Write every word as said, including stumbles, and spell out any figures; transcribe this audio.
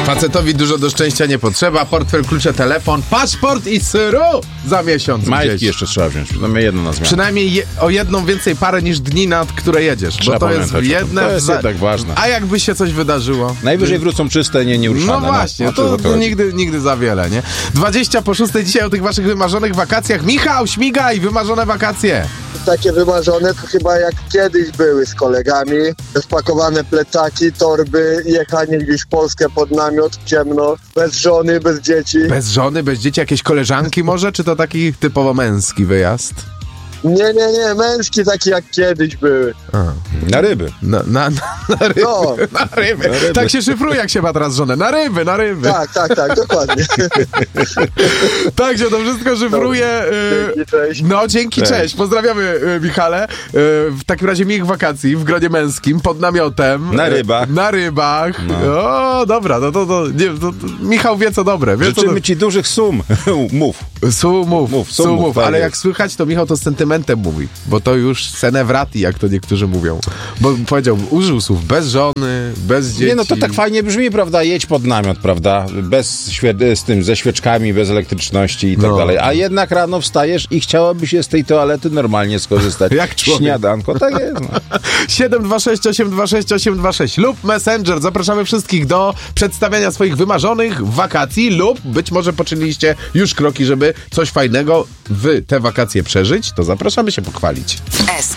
Facetowi dużo do szczęścia nie potrzeba. Portfel, klucze, telefon, paszport i syru za miesiąc. Majtki gdzieś. jeszcze trzeba wziąć. Przynajmniej jedno na zmianę. Przynajmniej je, o jedną więcej parę niż dni, na które jedziesz. Trzeba bo to jest pamiętać o tym. jedne... To jest za... jednak ważne. A jakby się coś wydarzyło? Najwyżej wrócą czyste, nie nieuruszane. No właśnie, no, to, to, to nigdy, nigdy za wiele, nie? dwadzieścia po szóstej dzisiaj o tych waszych wymarzonych wakacjach. Michał, śmigaj, wymarzone wakacje. Takie wymarzone to chyba jak kiedyś były z kolegami. Spakowane plecaki, torby, jechanie gdzieś w Polskę pod namiot, ciemno, bez żony, bez dzieci. Bez żony, bez dzieci, jakieś koleżanki może? Czy to taki typowo męski wyjazd? Nie, nie, nie, męski taki jak kiedyś były. A. Na ryby. Na, na, na, na, ryby. No. na ryby. Na ryby. Tak się szyfruje, jak się ma teraz żonę. Na ryby, na ryby. Tak, tak, tak, dokładnie. Tak się to wszystko szyfruje. y, Dzięki, cześć. No, dzięki, cześć. Cześć. Pozdrawiamy, y, Michale. Y, w takim razie miłych wakacji w gronie męskim, pod namiotem. Na Y, rybach. Na rybach. No. O, dobra, no to, to, nie, to, to Michał wie co dobre. Wie, co Życzymy do... ci dużych sum. Mów. Sumów, Mów, sumów, sumów, tak ale jest. jak słychać, to Michał to z sentymentem mówi, bo to już senevrati, jak to niektórzy mówią. Bo powiedział, użył słów bez żony, bez dzieci. Nie, no to tak fajnie brzmi, prawda? Jedź pod namiot, prawda? Bez świe- z tym, ze świeczkami, bez elektryczności i tak No. dalej. A jednak rano wstajesz i chciałoby się z tej toalety normalnie skorzystać. Jak człowiek. Śniadanko, tak jest. No. siedem dwa sześć osiem dwa sześć osiem dwa sześć lub Messenger. Zapraszamy wszystkich do przedstawiania swoich wymarzonych wakacji lub być może poczyniliście już kroki, żeby coś fajnego w te wakacje przeżyć. To zapraszamy się pochwalić. S